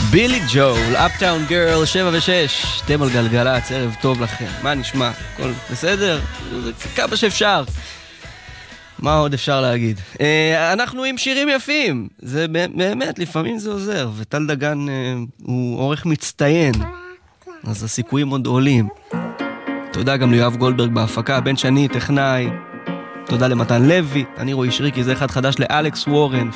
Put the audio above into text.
בילי ג'ול, אפטאון גרל, 7 ו-6, אתם על גלגלצ, ערב טוב לכם. מה נשמע? הכל בסדר? כמה שאפשר. מה עוד אפשר להגיד? אנחנו עם שירים יפים. זה באמת, לפעמים זה עוזר. וטל דגן הוא עורך מצטיין. אז הסיכויים עוד עולים. תודה גם ליואב גולדברג בהפקה, בן שני, טכנאי. תודה למתן לוי, אני רועי שריקי, זה אחד חדש לאלכס וורן,